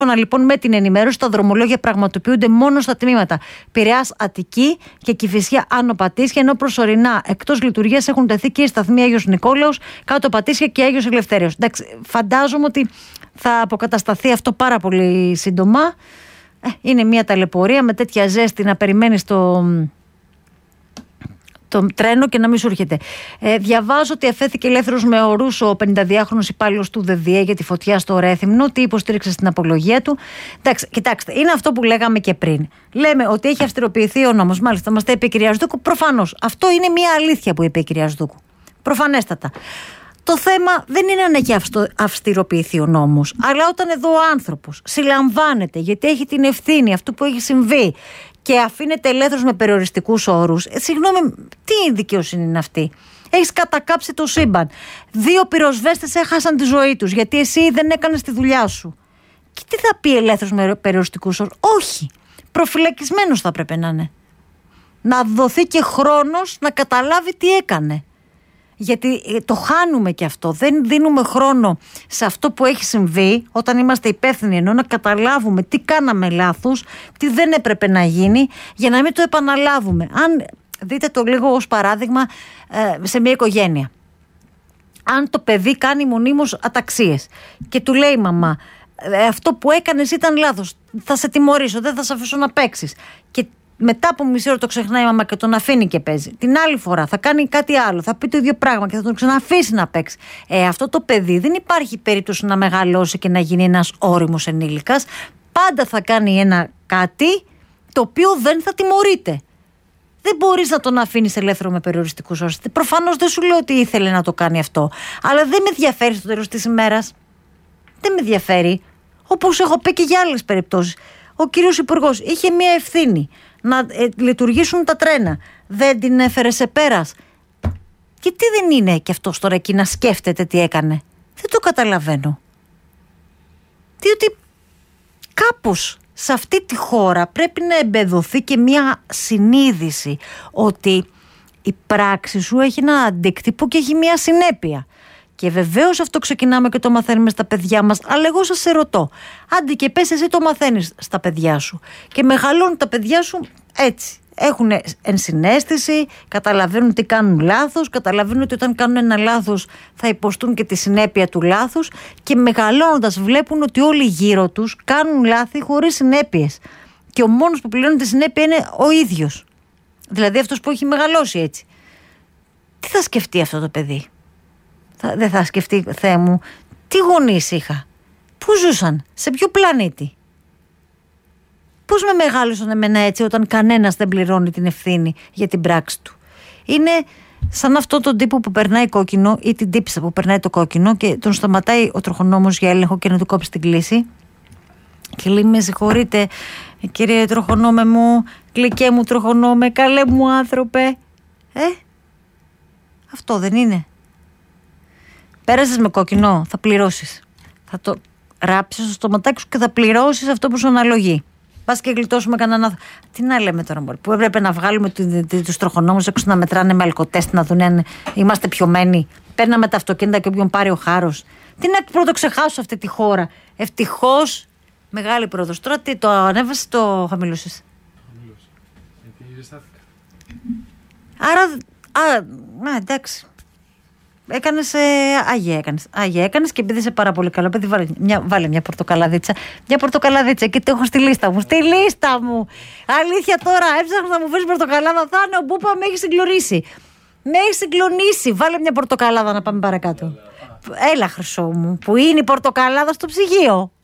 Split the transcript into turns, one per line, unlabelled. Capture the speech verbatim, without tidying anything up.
Λοιπόν, με την ενημέρωση, τα δρομολόγια πραγματοποιούνται μόνο στα τμήματα Πειραιάς Αττική και Κηφισιά Άνω Πατήσια, ενώ προσωρινά εκτός λειτουργίας έχουν τεθεί και οι σταθμοί Άγιος Νικόλαος, Κάτω Πατήσια και Άγιος Ελευθέριος. Εντάξει, φαντάζομαι ότι θα αποκατασταθεί αυτό πάρα πολύ σύντομα. Ε, είναι μια ταλαιπωρία με τέτοια ζέστη να περιμένεις το. το τρένο και να μην σου έρχεται. Ε, διαβάζω ότι αφέθηκε ελεύθερος με ορούς ο πενηνταδυάχρονος υπάλληλος του ΔΔΕ για τη φωτιά στο Ρέθυμνο, ότι υποστήριξε στην απολογία του. Εντάξει, κοιτάξτε, είναι αυτό που λέγαμε και πριν. Λέμε ότι έχει αυστηροποιηθεί ο νόμος. Μάλιστα, μας τα είπε η κυρία Ζδούκου. Προφανώς. Αυτό είναι μια αλήθεια που είπε η κυρία Ζδούκου. Προφανέστατα. Το θέμα δεν είναι αν έχει αυστηροποιηθεί ο νόμος, αλλά όταν εδώ ο άνθρωπος συλλαμβάνεται γιατί έχει την ευθύνη αυτού που έχει συμβεί και αφήνεται ελεύθερος με περιοριστικούς όρους. Ε, συγγνώμη, τι δικαιοσύνη είναι αυτή? Έχεις κατακάψει το σύμπαν. Δύο πυροσβέστες έχασαν τη ζωή τους γιατί εσύ δεν έκανες τη δουλειά σου. Και τι θα πει ελεύθερος με περιοριστικούς όρους? Όχι. Προφυλακισμένος θα έπρεπε να είναι. Να δοθεί και χρόνος να καταλάβει τι έκανε. Γιατί το χάνουμε και αυτό. Δεν δίνουμε χρόνο σε αυτό που έχει συμβεί όταν είμαστε υπεύθυνοι, ενώ να καταλάβουμε τι κάναμε λάθος, τι δεν έπρεπε να γίνει, για να μην το επαναλάβουμε. Αν δείτε το λίγο ως παράδειγμα σε μια οικογένεια. Αν το παιδί κάνει μονίμως αταξίες και του λέει η μαμά, αυτό που έκανες ήταν λάθος, θα σε τιμωρήσω, δεν θα σε αφήσω να παίξεις. Και μετά από μισή ώρα το ξεχνάει η μαμά και τον αφήνει και παίζει. Την άλλη φορά θα κάνει κάτι άλλο, θα πει το ίδιο πράγμα και θα τον ξαναφήσει να παίξει. Ε, αυτό το παιδί δεν υπάρχει περίπτωση να μεγαλώσει και να γίνει ένας ώριμος ενήλικας. Πάντα θα κάνει ένα κάτι το οποίο δεν θα τιμωρείται. Δεν μπορείς να τον αφήνεις ελεύθερο με περιοριστικούς όρους. Προφανώς δεν σου λέω ότι ήθελε να το κάνει αυτό, αλλά δεν με ενδιαφέρει στο τέλος της ημέρας. Δεν με ενδιαφέρει. Όπως έχω πει και για άλλες περιπτώσεις. Ο κύριος Υπουργός είχε μία ευθύνη να ε, λειτουργήσουν τα τρένα. Δεν την έφερε σε πέρας. Και τι δεν είναι και αυτός τώρα εκεί να σκέφτεται τι έκανε? Δεν το καταλαβαίνω. Διότι κάπως σε αυτή τη χώρα πρέπει να εμπεδοθεί και μία συνείδηση ότι η πράξη σου έχει ένα αντίκτυπο και έχει μία συνέπεια. Και βεβαίως αυτό ξεκινάμε και το μαθαίνουμε στα παιδιά μας. Αλλά εγώ σας σε ρωτώ, άντε και πες εσύ το μαθαίνεις στα παιδιά σου. Και μεγαλώνουν τα παιδιά σου έτσι. Έχουν ενσυναίσθηση, καταλαβαίνουν τι κάνουν λάθος, καταλαβαίνουν ότι όταν κάνουν ένα λάθος θα υποστούν και τη συνέπεια του λάθους και μεγαλώνοντας βλέπουν ότι όλοι γύρω τους κάνουν λάθη χωρίς συνέπειες. Και ο μόνος που πληρώνει τη συνέπεια είναι ο ίδιος. Δηλαδή αυτός που έχει μεγαλώσει έτσι. Τι θα σκεφτεί αυτό το παιδί? Θα, δεν θα σκεφτεί, Θεέ μου, τι γονείς είχα, πού ζούσαν, σε ποιο πλανήτη? Πώς με μεγάλωσαν εμένα έτσι όταν κανένας δεν πληρώνει την ευθύνη για την πράξη του? Είναι σαν αυτό τον τύπο που περνάει κόκκινο ή την τύπισσα που περνάει το κόκκινο και τον σταματάει ο τροχονόμος για έλεγχο και να του κόψει την κλίση και λέει, με συγχωρείτε κύριε τροχονόμε μου, γλυκέ μου τροχονόμε, καλέ μου άνθρωπε. Ε, αυτό δεν είναι? Πέρασες με κόκκινο, θα πληρώσεις. Θα το ράψεις στο στοματάκι σου και θα πληρώσεις αυτό που σου αναλογεί. Πας και γλιτώσουμε κανένα. Τι να λέμε τώρα, μόλι, που έπρεπε να βγάλουμε τους τροχονόμους έξω να μετράνε με αλκοτέστ, να δουν αν είμαστε πιωμένοι. Παίρναμε τα αυτοκίνητα και όποιον πάρει ο χάρος. Τι να πρώτο ξεχάσω αυτή τη χώρα. Ευτυχώς μεγάλη πρόοδος. Τώρα τι, το ανέβασε, το χαμηλώσες?
Χαμηλώσε. Γιατί ζεστάθηκα.
Άρα. Α, α εντάξει. Έκανες, ε, Άγια έκανες. Άγια έκανες και επειδή είσαι πάρα πολύ καλό παιδί, βάλε μια, βάλε μια πορτοκαλαδίτσα. Μια πορτοκαλαδίτσα και το έχω στη λίστα μου. Στη λίστα μου! Αλήθεια τώρα, έψαχνα να μου φέρεις πορτοκαλάδα. Θα είναι ο Μπούπα, με έχει συγκλονίσει. Με έχει συγκλονίσει. Βάλε μια πορτοκαλάδα να πάμε παρακάτω. Έλα, Έλα χρυσό μου, που είναι η πορτοκαλάδα στο ψυγείο.